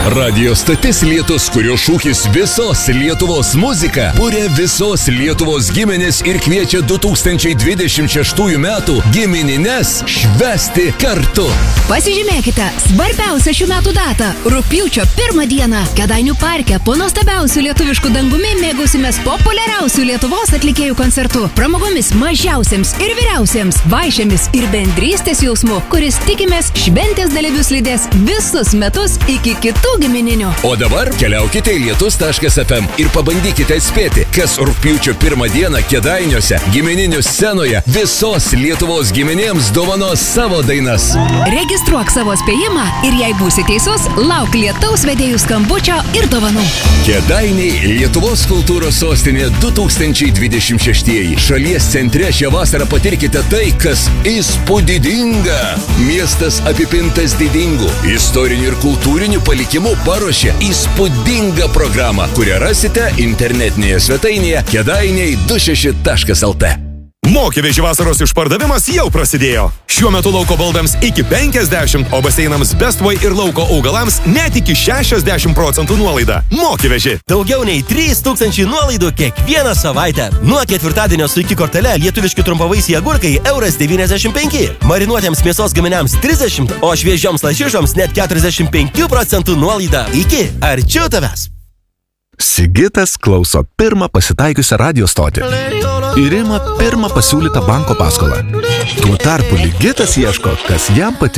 Radio stotis Lietus, kurio šūkis visos Lietuvos muzika, būrė visos Lietuvos giminės ir kviečia 2026 metų giminines švęsti kartu. Pasižymėkite svarbiausią šių metų datą – rugpjūčio 1 dieną. Kėdainių parke po nuostabiausių lietuviškų dangumi mėgausimės populiariausių Lietuvos atlikėjų koncertų, pramogomis mažiausiems ir vyriausiems, vaišėmis ir bendrystės jausmu, kuris tikimės šventės dalyvius lydės visus metus iki kitų gimininių. O dabar keliaukite į lietus.fm ir pabandykite atspėti, kas rugpjūčio 1 dieną Kėdainiuose gimininių scenoje visos Lietuvos giminėms dovanos savo dainas. Registruok savo spėjimą ir jei būsi teisus, lauk Lietaus vedėjų skambučio ir dovanų. Kėdainiai Lietuvos kultūros sostinė 2026. Šalies centre šią vasarą patirkite tai, kas įspūdinga. Miestas apipintas didingų, istorinių ir kultūrinių palikimų paruošė įspūdingą programą, kurią rasite internetinėje svetainėje kedainiai26.lt. Mokyvežį vasaros išpardavimas jau prasidėjo. Šiuo metu lauko baldams iki 50, o baseinams Bestway ir lauko augalams net iki 60% nuolaida. Mokyvežį. Daugiau nei 3000 nuolaidų kiekvieną savaitę. Nuo ketvirtadienio su iki kortele lietuviški trumpavaisiai agurkai €95. Marinuotiems mėsos gaminiams 30, o šviežioms lašišoms net 45% nuolaida. Iki arčiau tavęs. Sigitas klauso pirmą pasitaikiusią radio stotį ir ima pirmą pasiūlytą banko paskolą. Tuo tarpu Ligitas ieško, kas jam patinka.